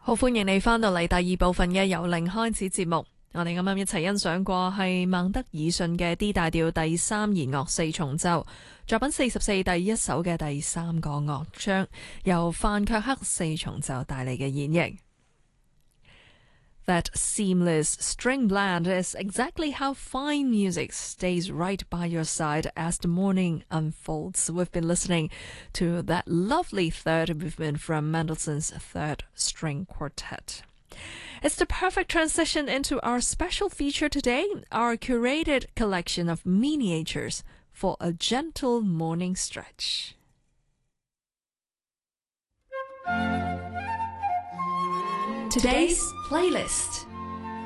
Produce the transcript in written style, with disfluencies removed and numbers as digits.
好歡迎你返到嚟第二部分嘅由零開始節目。我哋啱啱一齊欣賞過係孟德爾遜嘅 D 大調第三弦樂四重奏，作品44第一首嘅第三個樂章，由范卻克四重奏帶嚟嘅演繹。That seamless string blend is exactly how fine music stays right by your side as the morning unfolds. We've been listening to that lovely third movement from Mendelssohn's Third String Quartet. It's the perfect transition into our special feature today, our curated collection of miniatures for a gentle morning stretch. Today's playlist.